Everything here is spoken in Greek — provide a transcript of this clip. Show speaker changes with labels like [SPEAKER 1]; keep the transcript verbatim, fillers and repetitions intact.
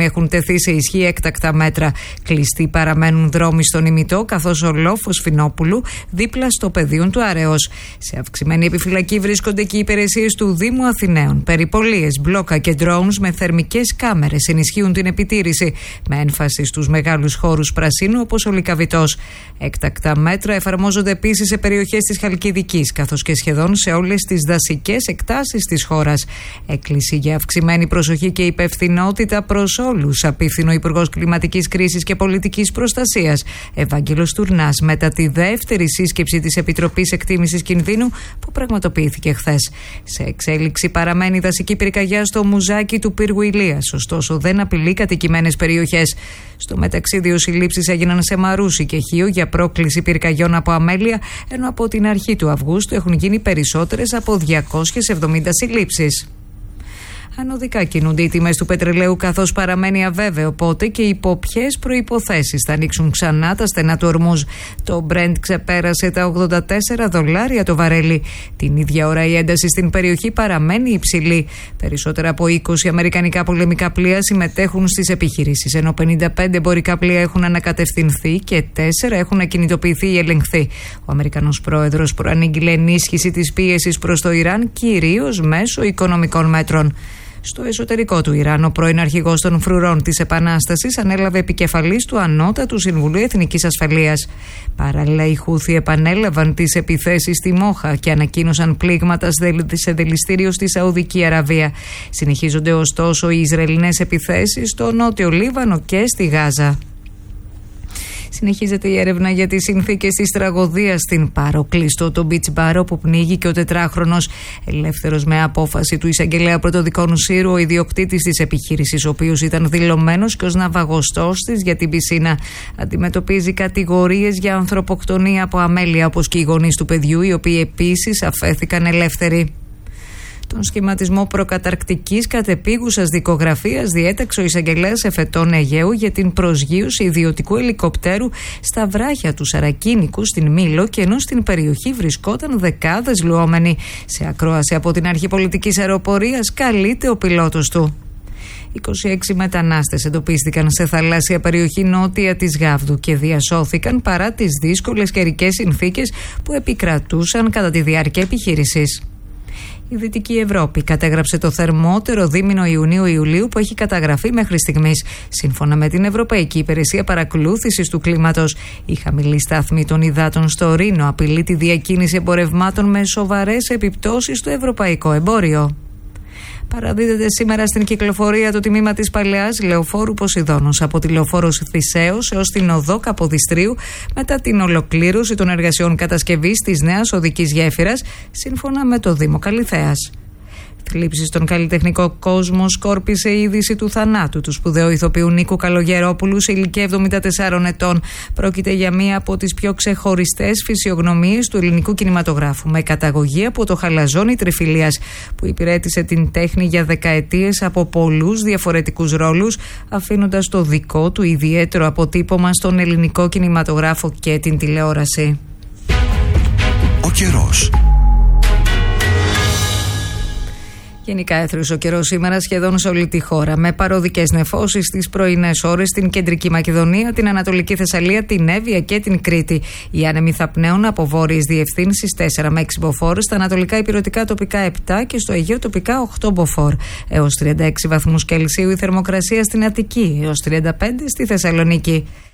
[SPEAKER 1] ακόμη έχουν τεθεί σε ισχύ έκτακτα μέτρα. Κλειστοί παραμένουν δρόμοι στον ημιτό, καθώς ο λόφος Φινόπουλου δίπλα στο πεδίο του Άρεως. Σε αυξημένη επιφυλακή βρίσκονται και οι υπηρεσίες του Δήμου Αθηναίων. Περιπολίες, μπλόκα και drones με θερμικές κάμερες ενισχύουν την επιτήρηση, με έμφαση στους μεγάλους χώρους πρασίνου όπως ο Λυκαβητός. Έκτακτα μέτρα εφαρμόζονται επίσης σε περιοχές της Χαλκιδικής, καθώς και σχεδόν σε όλες τις δασικές εκτάσεις της χώρας. Έκκληση για αυξημένη προσοχή και υπευθυνότητα προς όλους, απίθυνο ο Υπουργός Κλιματικής Κρίσης και Πολιτικής Προστασίας, Ευάγγελος Τουρνάς, μετά τη δεύτερη σύσκεψη της Επιτροπής Εκτίμησης Κινδύνου που πραγματοποιήθηκε χθες. Σε εξέλιξη παραμένει η δασική πυρκαγιά στο μουζάκι του πύργου Ηλίας, ωστόσο δεν απειλεί κατοικημένες περιοχές. Στο μεταξύ, δύο συλλήψεις έγιναν σε Μαρούσι και Χίο για πρόκληση πυρκαγιών από αμέλεια, ενώ από την αρχή του Αυγούστου έχουν γίνει περισσότερες από διακόσιες εβδομήντα συλλήψεις. Ανωδικά κινούνται οι τιμές του πετρελαίου, καθώς παραμένει αβέβαιο πότε και υπό ποιες προϋποθέσεις θα ανοίξουν ξανά τα στενά του Ορμούζ. Το Brent ξεπέρασε τα ογδόντα τέσσερα δολάρια το βαρέλι. Την ίδια ώρα η ένταση στην περιοχή παραμένει υψηλή. Περισσότερα από είκοσι αμερικανικά πολεμικά πλοία συμμετέχουν στις επιχειρήσεις, ενώ πενήντα πέντε εμπορικά πλοία έχουν ανακατευθυνθεί και τέσσερα έχουν ακινητοποιηθεί ή ελεγχθεί. Ο Αμερικανός πρόεδρος προανήγγειλε ενίσχυση της πίεσης προς το Ιράν, κυρίως μέσω οικονομικών μέτρων. Στο εσωτερικό του Ιράν, ο πρώην αρχηγός των φρουρών της Επανάστασης ανέλαβε επικεφαλής του Ανώτατου Συμβουλίου Εθνικής Ασφαλείας. Παράλληλα, οι Χούθι επανέλαβαν τις επιθέσεις στη Μόχα και ανακοίνωσαν πλήγματα σε δηληστήριο στη Σαουδική Αραβία. Συνεχίζονται ωστόσο οι Ισραηλινές επιθέσεις στο Νότιο Λίβανο και στη Γάζα. Συνεχίζεται η έρευνα για τις συνθήκες της τραγωδίας στην Πάρο. Κλειστό το beach bar όπου πνίγει και ο τετράχρονος, ελεύθερος με απόφαση του εισαγγελέα πρωτοδικών Σύρου, ο ιδιοκτήτης της επιχείρησης, ο οποίος ήταν δηλωμένος και ως ναυαγοστός της για την πισίνα. Αντιμετωπίζει κατηγορίες για ανθρωποκτονία από αμέλεια, όπως και οι γονείς του παιδιού, οι οποίοι επίσης αφέθηκαν ελεύθεροι. Τον σχηματισμό προκαταρκτικής κατεπίγουσας δικογραφίας διέταξε ο εισαγγελέας Εφετών Αιγαίου για την προσγείωση ιδιωτικού ελικοπτέρου στα βράχια του Σαρακίνικου στην Μήλο, και ενώ στην περιοχή βρισκόταν δεκάδες λουόμενοι. Σε ακρόαση από την αρχή πολιτικής αεροπορίας καλείται ο πιλότος του. είκοσι έξι μετανάστες εντοπίστηκαν σε θαλάσσια περιοχή νότια της Γάβδου και διασώθηκαν παρά τις δύσκολες καιρικές συνθήκες που επικρατούσαν κατά τη διάρκεια επιχείρησης. Η Δυτική Ευρώπη κατέγραψε το θερμότερο δίμηνο Ιουνίου-Ιουλίου που έχει καταγραφεί μέχρι στιγμής. Σύμφωνα με την Ευρωπαϊκή Υπηρεσία Παρακολούθησης του Κλίματος, η χαμηλή στάθμη των υδάτων στο Ρήνο απειλεί τη διακίνηση εμπορευμάτων με σοβαρές επιπτώσεις στο ευρωπαϊκό εμπόριο. Παραδίδεται σήμερα στην κυκλοφορία το τμήμα της παλαιάς λεωφόρου Ποσειδώνος από τη λεωφόρο Θησέως έως την οδό Καποδιστρίου, μετά την ολοκλήρωση των εργασιών κατασκευής της νέας οδικής γέφυρας, σύμφωνα με το Δήμο Καλιθέας. Θλίψη στον καλλιτεχνικό κόσμο σκόρπισε η είδηση του θανάτου του σπουδαίου ηθοποιού Νίκου Καλογερόπουλου σε ηλικία εβδομήντα τεσσάρων ετών. Πρόκειται για μία από τις πιο ξεχωριστές φυσιογνωμίες του ελληνικού κινηματογράφου, με καταγωγή από το χαλαζόνι Τριφυλίας, που υπηρέτησε την τέχνη για δεκαετίες από πολλούς διαφορετικούς ρόλους, αφήνοντας το δικό του ιδιαίτερο αποτύπωμα στον ελληνικό κινηματογράφο και την τηλεόραση.
[SPEAKER 2] Ο καιρός.
[SPEAKER 1] Γενικά έθριος ο καιρός σήμερα σχεδόν σε όλη τη χώρα, με παροδικές νεφώσεις στις πρωινές ώρες στην κεντρική Μακεδονία, την Ανατολική Θεσσαλία, την Εύβοια και την Κρήτη. Οι άνεμοι θα πνέουν από βόρειες διευθύνσεις τέσσερα με έξι μποφόρ, στα ανατολικά ηπειρωτικά τοπικά επτά και στο Αιγαίο τοπικά οκτώ μποφόρ. Έως τριάντα έξι βαθμούς Κελσίου η θερμοκρασία στην Αττική, έως τριάντα πέντε στη Θεσσαλονίκη.